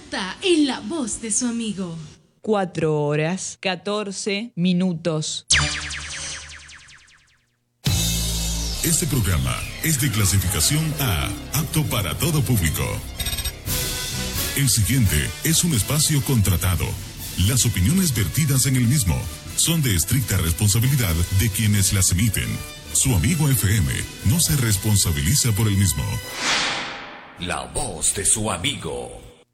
exacta en la voz de su amigo. 4 horas, 14 minutos. Este programa es de clasificación A, apto para todo público. El siguiente es un espacio contratado. Las opiniones vertidas en el mismo son de estricta responsabilidad de quienes las emiten. Su amigo FM no se responsabiliza por el mismo. La voz de su amigo.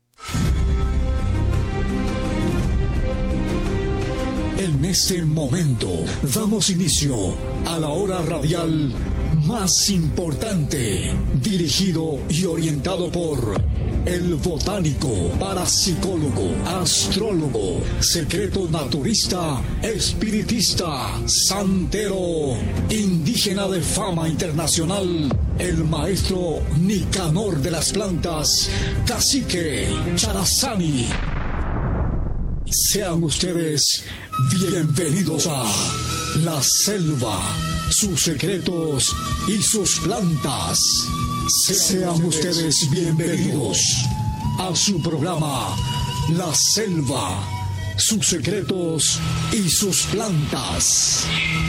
En este momento damos inicio a la hora radial más importante, dirigido y orientado por el botánico, parapsicólogo, astrólogo, secreto naturista, espiritista, santero, indígena de fama internacional, el maestro Nicanor de las plantas, Cacique Charazani. Sean ustedes bienvenidos a La Selva, sus secretos y sus plantas. Sean ustedes bienvenidos a su programa La Selva, sus secretos y sus plantas.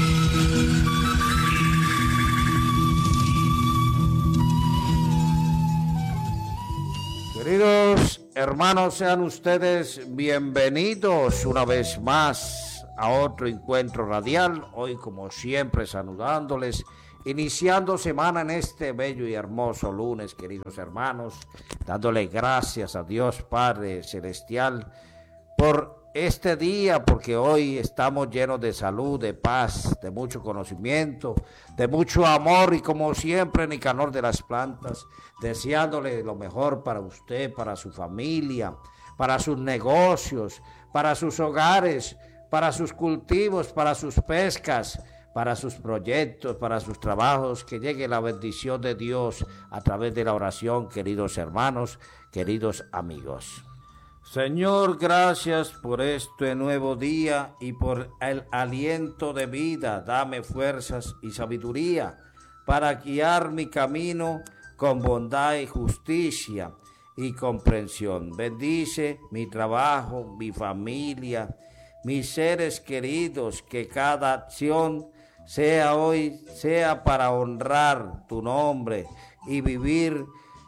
Queridos hermanos, sean ustedes bienvenidos una vez más a otro encuentro radial. Hoy, como siempre, saludándoles, iniciando semana en este bello y hermoso lunes, queridos hermanos, dándole gracias a Dios Padre Celestial por este día, porque hoy estamos llenos de salud, de paz, de mucho conocimiento, de mucho amor y como siempre, Nicanor de las plantas, deseándole lo mejor para usted, para su familia, para sus negocios, para sus hogares, para sus cultivos, para sus pescas, para sus proyectos, para sus trabajos, que llegue la bendición de Dios a través de la oración, queridos hermanos, queridos amigos. Señor, gracias por este nuevo día y por el aliento de vida. Dame fuerzas y sabiduría para guiar mi camino con bondad y justicia y comprensión. Bendice mi trabajo, mi familia, mis seres queridos, que cada acción sea hoy, sea para honrar tu nombre y vivir.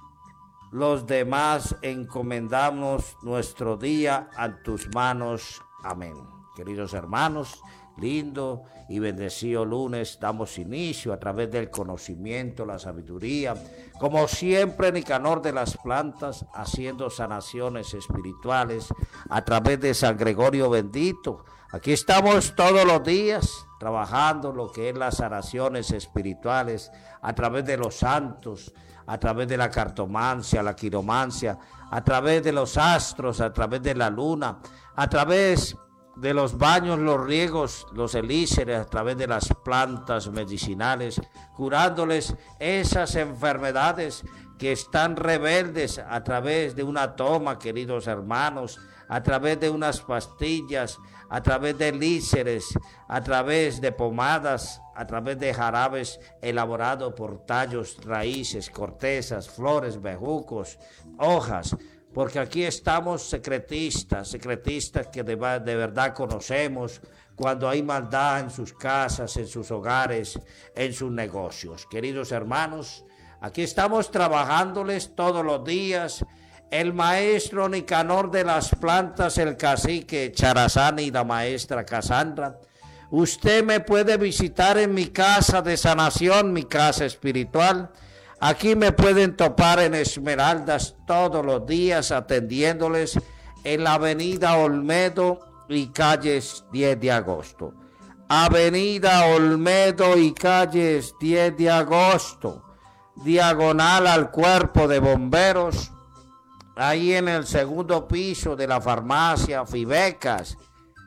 Los demás encomendamos nuestro día a tus manos. Amén. Queridos hermanos, lindo y bendecido lunes, damos inicio a través del conocimiento, la sabiduría, como siempre, Nicanor de las plantas, haciendo sanaciones espirituales a través de San Gregorio bendito. Aquí estamos todos los días trabajando lo que es las sanaciones espirituales a través de los santos, a través de la cartomancia, la quiromancia, a través de los astros, a través de la luna, a través de los baños, los riegos, los elíseres, a través de las plantas medicinales, curándoles esas enfermedades que están rebeldes a través de una toma, queridos hermanos, a través de unas pastillas, a través de elíseres, a través de pomadas, a través de jarabes elaborados por tallos, raíces, cortezas, flores, bejucos, hojas, porque aquí estamos secretistas que de verdad conocemos cuando hay maldad en sus casas, en sus hogares, en sus negocios. Queridos hermanos, aquí estamos trabajándoles todos los días. El maestro Nicanor de las plantas, el cacique Charazani y la maestra Casandra. Usted me puede visitar en mi casa de sanación, mi casa espiritual. Aquí me pueden topar en Esmeraldas todos los días, atendiéndoles en la avenida Olmedo y calles 10 de agosto. Avenida Olmedo y calles 10 de agosto, diagonal al cuerpo de bomberos, ahí en el segundo piso de la farmacia Fibecas.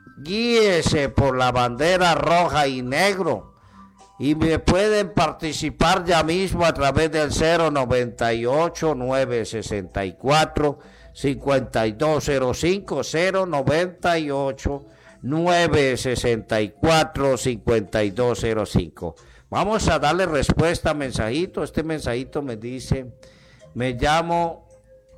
Guíese por la bandera roja y negro y me pueden participar ya mismo a través del 098 964 5205, 098 964 5205. Vamos a darle respuesta a mensajito. Este mensajito me dice: me llamo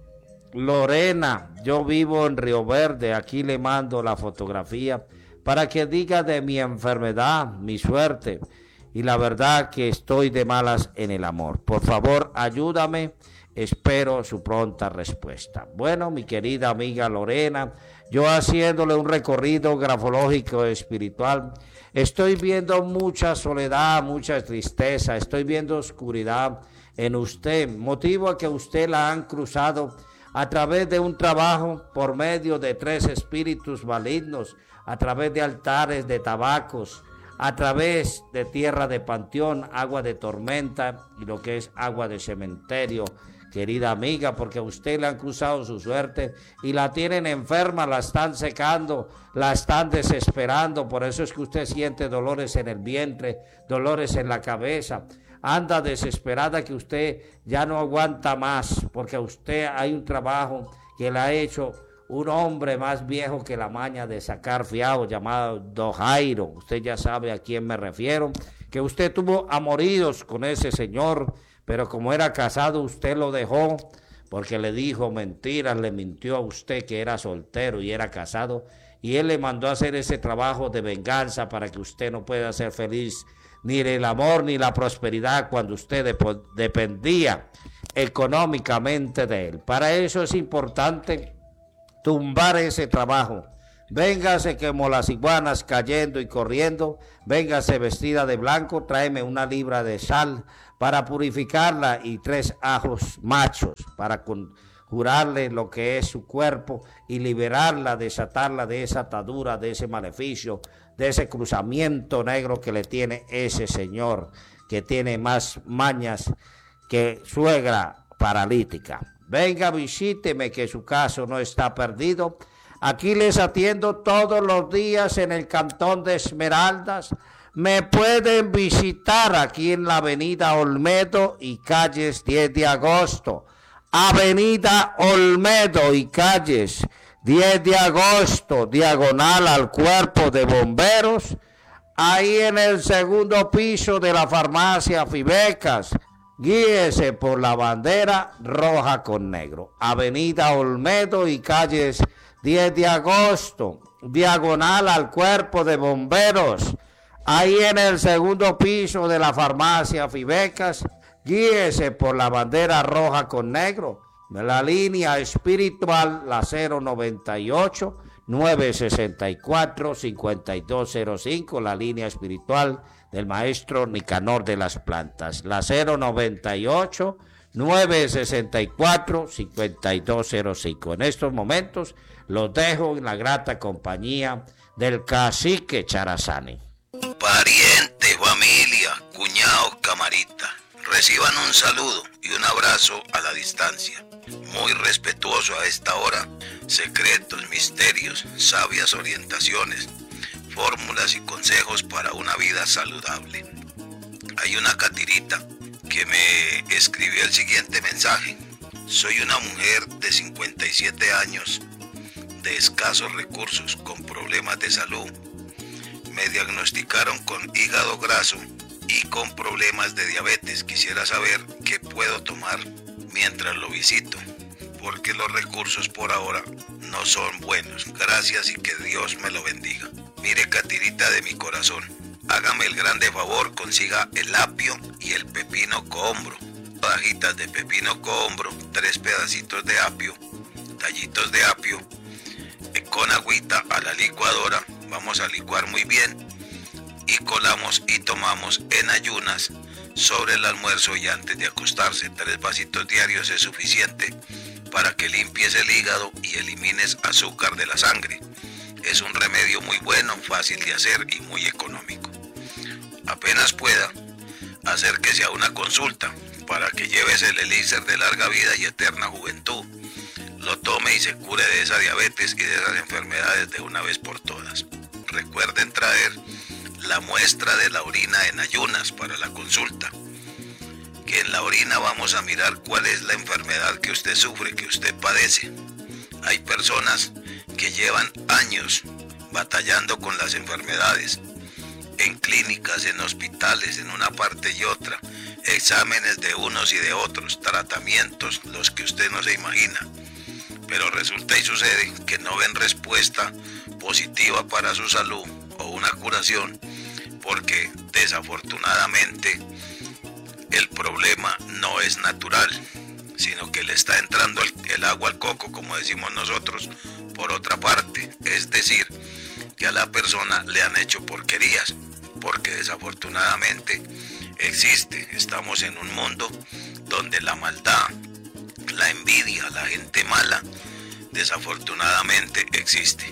Lorena, yo vivo en Río Verde, aquí le mando la fotografía para que diga de mi enfermedad, mi suerte, y la verdad que estoy de malas en el amor. Por favor, ayúdame, espero su pronta respuesta. Bueno, mi querida amiga Lorena, yo haciéndole un recorrido grafológico espiritual, estoy viendo mucha soledad, mucha tristeza, estoy viendo oscuridad en usted, motivo a que usted la han cruzado a través de un trabajo por medio de 3 espíritus malignos, a través de altares de tabacos, a través de tierra de panteón, agua de tormenta y lo que es agua de cementerio, querida amiga, porque a usted le han cruzado su suerte y la tienen enferma, la están secando, la están desesperando, por eso es que usted siente dolores en el vientre, dolores en la cabeza, anda desesperada que usted ya no aguanta más, porque a usted hay un trabajo que le ha hecho un hombre más viejo que la maña de sacar fiado, llamado Don Jairo. Usted ya sabe a quién me refiero, que usted tuvo amoríos con ese señor, pero como era casado usted lo dejó, porque le dijo mentiras, le mintió a usted que era soltero y era casado, y él le mandó a hacer ese trabajo de venganza para que usted no pueda ser feliz, ni el amor ni la prosperidad cuando usted dependía económicamente de él. Para eso es importante tumbar ese trabajo. Véngase como las iguanas cayendo y corriendo, véngase vestida de blanco, tráeme 1 libra de sal para purificarla y 3 ajos machos para conjurarle lo que es su cuerpo y liberarla, desatarla de esa atadura, de ese maleficio, de ese cruzamiento negro que le tiene ese señor, que tiene más mañas que suegra paralítica. Venga, visíteme, que su caso no está perdido. Aquí les atiendo todos los días en el Cantón de Esmeraldas. Me pueden visitar aquí en la avenida Olmedo y calles 10 de agosto. Avenida Olmedo y calles 10 de agosto, diagonal al Cuerpo de Bomberos. Ahí en el 2º piso de la farmacia Fibecas. Guíese por la bandera roja con negro. Avenida Olmedo y calles 10 de agosto, diagonal al Cuerpo de Bomberos. Ahí en el 2º piso de la farmacia Fibecas. Guíese por la bandera roja con negro. La línea espiritual, la 098-964-5205, la línea espiritual del maestro Nicanor de las Plantas, la 098-964-5205. En estos momentos los dejo en la grata compañía del cacique Charazani. Pariente, familia, cuñados, camarita, reciban un saludo y un abrazo a la distancia. Muy respetuoso a esta hora, secretos, misterios, sabias orientaciones, fórmulas y consejos para una vida saludable. Hay una catirita que me escribió el siguiente mensaje. Soy una mujer de 57 años, de escasos recursos, con problemas de salud. Me diagnosticaron con hígado graso y con problemas de diabetes. Quisiera saber qué puedo tomar mientras lo visito, porque los recursos por ahora no son buenos. Gracias y que Dios me lo bendiga. Mire, catirita de mi corazón, hágame el grande favor, consiga el apio y el pepino cohombro. Rodajitas de pepino cohombro, 3 pedacitos de apio, tallitos de apio, con agüita a la licuadora. Vamos a licuar muy bien y colamos y tomamos en ayunas sobre el almuerzo y antes de acostarse. 3 vasitos diarios es suficiente para que limpies el hígado y elimines azúcar de la sangre. Es un remedio muy bueno, fácil de hacer y muy económico. Apenas pueda, acérquese a una consulta para que lleves el elixir de larga vida y eterna juventud. Lo tome y se cure de esa diabetes y de esas enfermedades de una vez por todas. Recuerden traer la muestra de la orina en ayunas para la consulta, que en la orina vamos a mirar cuál es la enfermedad que usted sufre, que usted padece. Hay personas que llevan años batallando con las enfermedades, en clínicas, en hospitales, en una parte y otra, exámenes de unos y de otros, tratamientos, los que usted no se imagina. pero resulta y sucede que no ven respuesta positiva para su salud o una curación, porque desafortunadamente el problema no es natural, sino que le está entrando el agua al coco, como decimos nosotros, por otra parte. Es decir, que a la persona le han hecho porquerías, porque desafortunadamente estamos en un mundo donde la maldad, la envidia, la gente mala, desafortunadamente existe.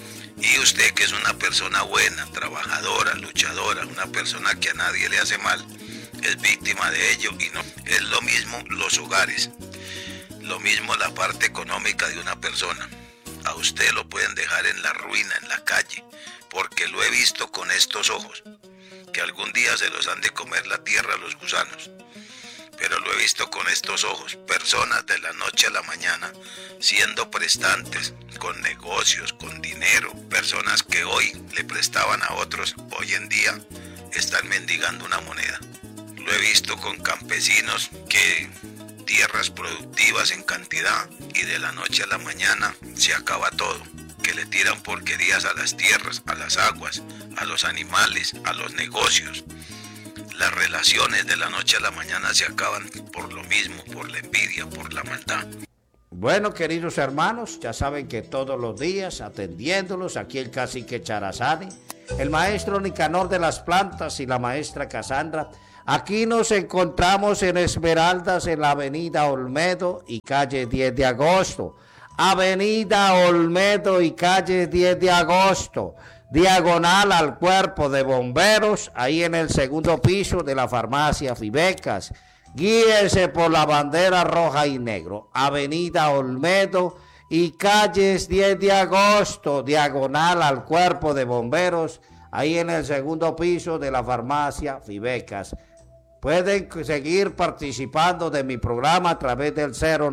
Y usted, que es una persona buena, trabajadora, luchadora, una persona que a nadie le hace mal, es víctima de ello. Y no es lo mismo los hogares, lo mismo la parte económica de una persona. A usted lo pueden dejar en la ruina, en la calle, porque lo he visto con estos ojos, que algún día se los han de comer la tierra a los gusanos. Pero lo he visto con estos ojos, personas de la noche a la mañana siendo prestantes, con negocios, con dinero, personas que hoy le prestaban a otros, hoy en día están mendigando una moneda. Lo he visto con campesinos que tierras productivas en cantidad y de la noche a la mañana se acaba todo, que le tiran porquerías a las tierras, a las aguas, a los animales, a los negocios. Las relaciones de la noche a la mañana se acaban por lo mismo, por la envidia, por la maldad. Bueno, queridos hermanos, ya saben que todos los días atendiéndolos aquí el cacique Charazani, el maestro Nicanor de las Plantas y la maestra Casandra. Aquí nos encontramos en Esmeraldas, en la avenida Olmedo y calle 10 de agosto. Avenida Olmedo y calle 10 de agosto, diagonal al cuerpo de bomberos, ahí en el segundo piso de la farmacia Fibecas. Guíese por la bandera roja y negro. Avenida Olmedo y calles 10 de agosto, diagonal al cuerpo de bomberos, ahí en el segundo piso de la farmacia Fibecas. Pueden seguir participando de mi programa a través del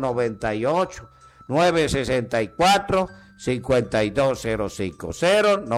098-964-5205.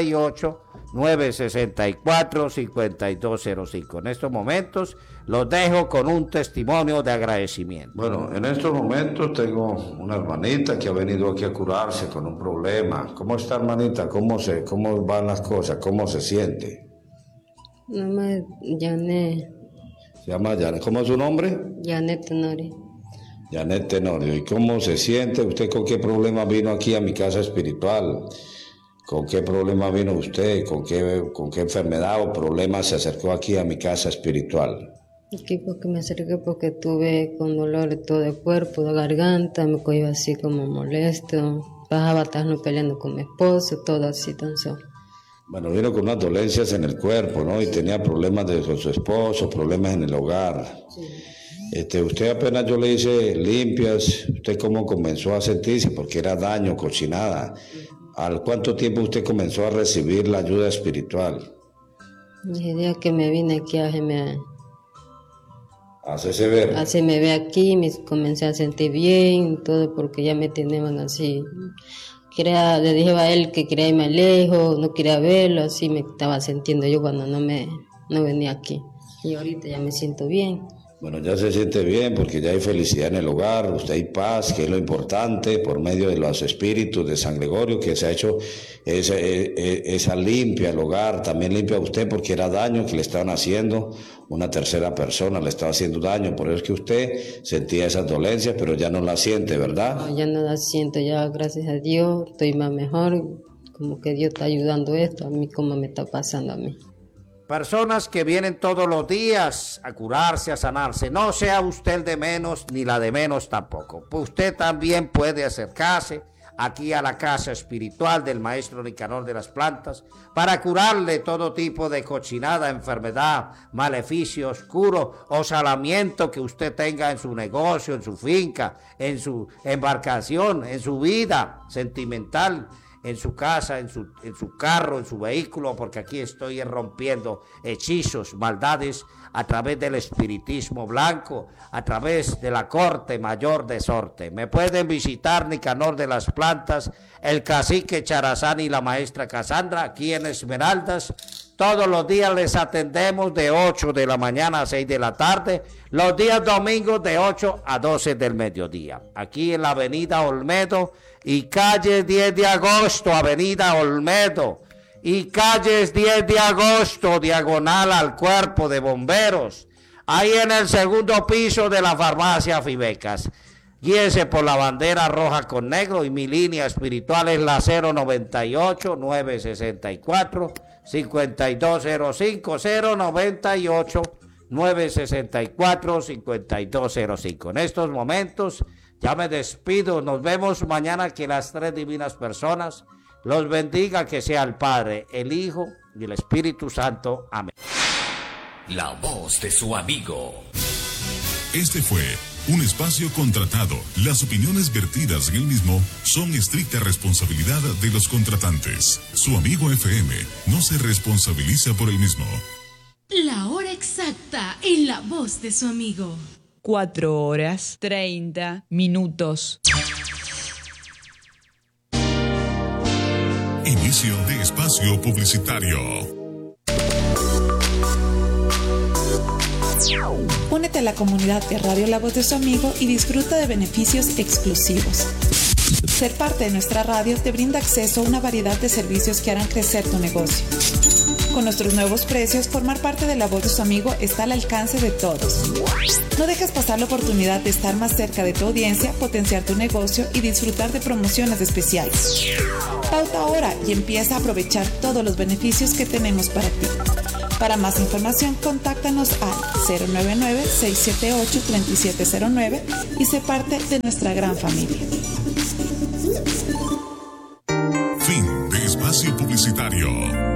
098-964-5205. En estos momentos los dejo con un testimonio de agradecimiento. Bueno, en estos momentos tengo una hermanita que ha venido aquí a curarse con un problema. ¿Cómo está, hermanita? ¿Cómo van las cosas? ¿Cómo se siente? Nomás Janet. Se llama Janet. ¿Cómo es su nombre? Janet Tenorio. Janet Tenorio. ¿Y cómo se siente? ¿Usted con qué problema vino aquí a mi casa espiritual? ¿Con qué problema vino usted? ¿Con qué enfermedad o problema se acercó aquí a mi casa espiritual? Aquí porque me acerqué porque tuve con dolor de todo el cuerpo, de garganta, me cogía así como molesto. Bajaba estando peleando con mi esposo, todo así tan solo. Bueno, vino con unas dolencias en el cuerpo, ¿no? Y tenía problemas con su esposo, problemas en el hogar. Sí. Usted apenas yo le hice limpias, ¿usted cómo comenzó a sentirse? Porque era daño, cochinada. ¿Al cuánto tiempo usted comenzó a recibir la ayuda espiritual? El día que me vine aquí a hacerse ver. Me ve aquí, me comencé a sentir bien, todo porque ya me tenían así. Le dije a él que quería irme lejos, no quería verlo, así me estaba sintiendo yo cuando no venía aquí. Y ahorita ya me siento bien. Bueno, ya se siente bien porque ya hay felicidad en el hogar, usted hay paz, que es lo importante, por medio de los espíritus de San Gregorio, que se ha hecho esa limpia el hogar, también limpia a usted porque era daño que le estaban haciendo, una tercera persona le estaba haciendo daño, por eso es que usted sentía esas dolencias, pero ya no las siente, ¿verdad? No, ya no las siento, ya gracias a Dios estoy más mejor, como que Dios está ayudando esto a mí, como me está pasando a mí. Personas que vienen todos los días a curarse, a sanarse. No sea usted el de menos ni la de menos tampoco. Usted también puede acercarse aquí a la casa espiritual del maestro Nicanor de las Plantas para curarle todo tipo de cochinada, enfermedad, maleficio oscuro o salamiento que usted tenga en su negocio, en su finca, en su embarcación, en su vida sentimental, en su casa, en su carro, en su vehículo, porque aquí estoy rompiendo hechizos, maldades a través del espiritismo blanco, a través de la corte mayor de Sorte. Me pueden visitar Nicanor de las Plantas, el cacique Charazani y la maestra Casandra, aquí en Esmeraldas, Todos los días les atendemos de 8 de la mañana a 6 de la tarde, los días domingos de 8 a 12 del mediodía. Aquí en la avenida Olmedo y calle 10 de agosto, avenida Olmedo y calles 10 de agosto, diagonal al cuerpo de bomberos. Ahí en el segundo piso de la farmacia Fibecas. Guíese por la bandera roja con negro y mi línea espiritual es la 098-964-5205, 098-964-5205. En estos momentos ya me despido, nos vemos mañana, que las tres divinas personas los bendiga, que sea el Padre, el Hijo y el Espíritu Santo. Amén. La voz de su amigo. Este fue un espacio contratado. Las opiniones vertidas en el mismo son estricta responsabilidad de los contratantes. Su amigo FM no se responsabiliza por el mismo. La hora exacta en la voz de su amigo. 4:30. Inicio de espacio publicitario. Únete a la comunidad de Radio La Voz de su Amigo y disfruta de beneficios exclusivos. Ser parte de nuestra radio te brinda acceso a una variedad de servicios que harán crecer tu negocio. Con nuestros nuevos precios, formar parte de La Voz de su Amigo está al alcance de todos. No dejes pasar la oportunidad de estar más cerca de tu audiencia, potenciar tu negocio y disfrutar de promociones especiales. Pauta ahora y empieza a aprovechar todos los beneficios que tenemos para ti. Para más información, contáctanos al 099-678-3709 y sé parte de nuestra gran familia. Fin de espacio publicitario.